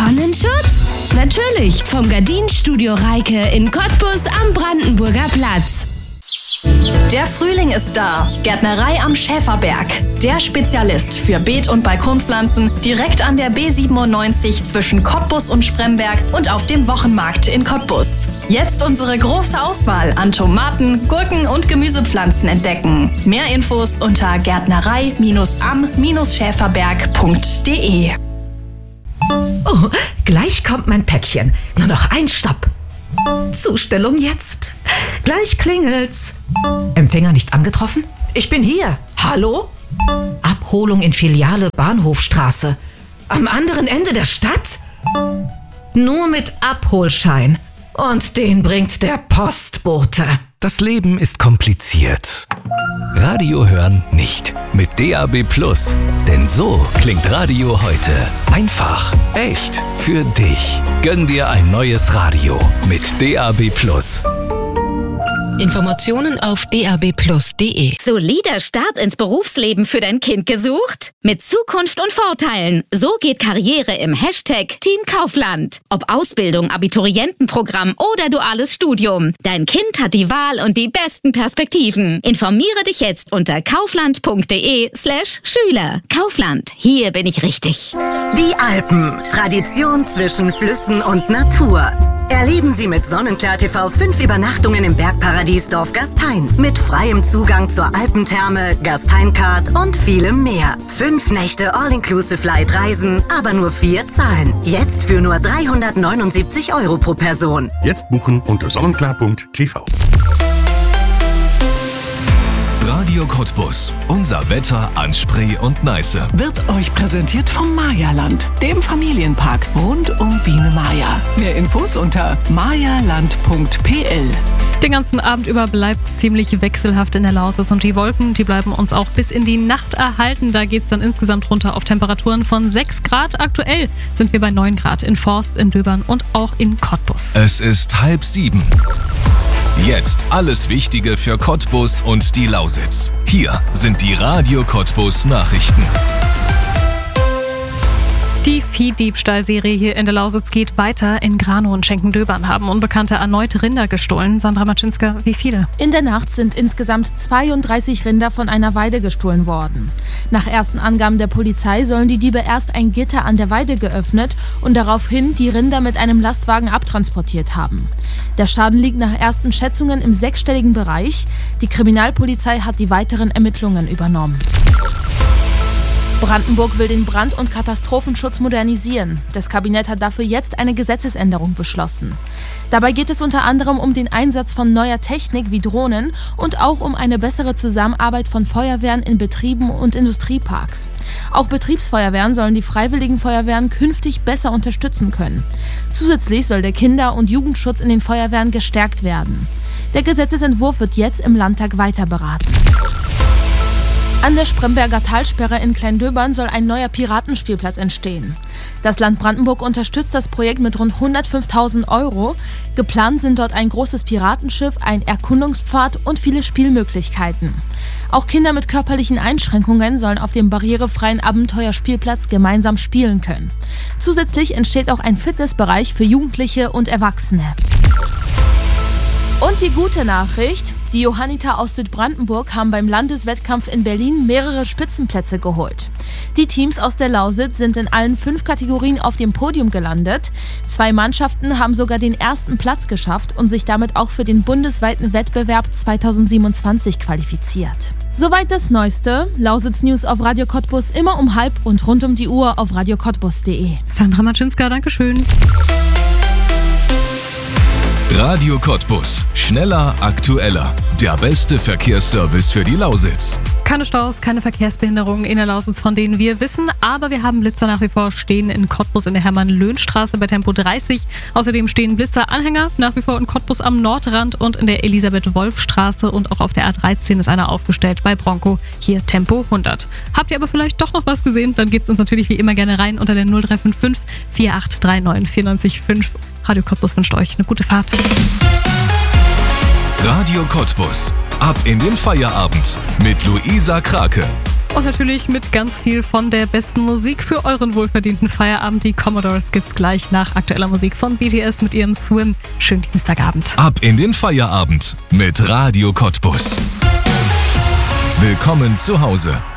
Sonnenschutz? Natürlich, vom Gardinenstudio Reike in Cottbus am Brandenburger Platz. Der Frühling ist da. Gärtnerei am Schäferberg. Der Spezialist für Beet- und Balkonpflanzen direkt an der B97 zwischen Cottbus und Spremberg und auf dem Wochenmarkt in Cottbus. Jetzt unsere große Auswahl an Tomaten, Gurken und Gemüsepflanzen entdecken. Mehr Infos unter gärtnerei-am-schäferberg.de. Oh, gleich kommt mein Päckchen. Nur noch ein Stopp. Zustellung jetzt. Gleich klingelt's. Empfänger nicht angetroffen? Ich bin hier. Hallo? Abholung in Filiale Bahnhofstraße. Am anderen Ende der Stadt? Nur mit Abholschein. Und den bringt der Postbote. Das Leben ist kompliziert. Radio hören nicht. Mit DAB+. Denn so klingt Radio heute. Einfach, echt, für dich. Gönn dir ein neues Radio mit DAB+. Informationen auf dabplus.de. Solider Start ins Berufsleben für dein Kind gesucht? Mit Zukunft und Vorteilen. So geht Karriere im Hashtag Team Kaufland. Ob Ausbildung, Abiturientenprogramm oder duales Studium. Dein Kind hat die Wahl und die besten Perspektiven. Informiere dich jetzt unter kaufland.de/Schüler. Kaufland, hier bin ich richtig. Die Alpen. Tradition zwischen Flüssen und Natur. Erleben Sie mit Sonnenklar TV 5 Übernachtungen im Bergparadies Dorf Gastein. Mit freiem Zugang zur Alpentherme, Gastein-Card und vielem mehr. 5 Nächte All-Inclusive-Flight-Reisen, aber nur 4 zahlen. Jetzt für nur 379 € pro Person. Jetzt buchen unter sonnenklar.tv. Radio Cottbus. Unser Wetter an Spree und Neiße. Wird euch präsentiert vom Mayaland, dem Familienpark rund um Biene Maya. Mehr Infos unter mayaland.pl. Den ganzen Abend über bleibt es ziemlich wechselhaft in der Lausitz und die Wolken, die bleiben uns auch bis in die Nacht erhalten. Da geht es dann insgesamt runter auf Temperaturen von 6 Grad. Aktuell sind wir bei 9 Grad in Forst, in Döbern und auch in Cottbus. Es ist 6:30. Jetzt alles Wichtige für Cottbus und die Lausitz. Hier sind die Radio Cottbus Nachrichten. Die Viehdiebstahlserie hier in der Lausitz geht weiter. In Granow und Schenken-Döbern haben Unbekannte erneut Rinder gestohlen. Sandra Matschinska, wie viele? In der Nacht sind insgesamt 32 Rinder von einer Weide gestohlen worden. Nach ersten Angaben der Polizei sollen die Diebe erst ein Gitter an der Weide geöffnet und daraufhin die Rinder mit einem Lastwagen abtransportiert haben. Der Schaden liegt nach ersten Schätzungen im 6-stelligen Bereich. Die Kriminalpolizei hat die weiteren Ermittlungen übernommen. Brandenburg will den Brand- und Katastrophenschutz modernisieren. Das Kabinett hat dafür jetzt eine Gesetzesänderung beschlossen. Dabei geht es unter anderem um den Einsatz von neuer Technik wie Drohnen und auch um eine bessere Zusammenarbeit von Feuerwehren in Betrieben und Industrieparks. Auch Betriebsfeuerwehren sollen die freiwilligen Feuerwehren künftig besser unterstützen können. Zusätzlich soll der Kinder- und Jugendschutz in den Feuerwehren gestärkt werden. Der Gesetzesentwurf wird jetzt im Landtag weiter beraten. An der Spremberger Talsperre in Kleindöbern soll ein neuer Piratenspielplatz entstehen. Das Land Brandenburg unterstützt das Projekt mit rund 105.000 €. Geplant sind dort ein großes Piratenschiff, ein Erkundungspfad und viele Spielmöglichkeiten. Auch Kinder mit körperlichen Einschränkungen sollen auf dem barrierefreien Abenteuerspielplatz gemeinsam spielen können. Zusätzlich entsteht auch ein Fitnessbereich für Jugendliche und Erwachsene. Und die gute Nachricht, die Johanniter aus Südbrandenburg haben beim Landeswettkampf in Berlin mehrere Spitzenplätze geholt. Die Teams aus der Lausitz sind in allen 5 Kategorien auf dem Podium gelandet. 2 Mannschaften haben sogar den ersten Platz geschafft und sich damit auch für den bundesweiten Wettbewerb 2027 qualifiziert. Soweit das Neueste. Lausitz News auf Radio Cottbus immer um 12:30 und rund um die Uhr auf radiocottbus.de. Sandra Matschinska, Dankeschön. Radio Cottbus. Schneller, aktueller. Der beste Verkehrsservice für die Lausitz. Keine Staus, keine Verkehrsbehinderungen in der Lausitz, von denen wir wissen. Aber wir haben Blitzer nach wie vor stehen in Cottbus in der Hermann-Löhn-Straße bei Tempo 30. Außerdem stehen Blitzer-Anhänger nach wie vor in Cottbus am Nordrand und in der Elisabeth-Wolf-Straße. Und auch auf der A13 ist einer aufgestellt bei Bronco. Hier Tempo 100. Habt ihr aber vielleicht doch noch was gesehen? Dann gebt uns natürlich wie immer gerne rein unter der 0355 4839 94 5. Radio Cottbus wünscht euch eine gute Fahrt. Radio Cottbus. Ab in den Feierabend mit Luisa Krake. Und natürlich mit ganz viel von der besten Musik für euren wohlverdienten Feierabend. Die Commodores gibt's gleich nach aktueller Musik von BTS mit ihrem Swim. Schönen Dienstagabend. Ab in den Feierabend mit Radio Cottbus. Willkommen zu Hause.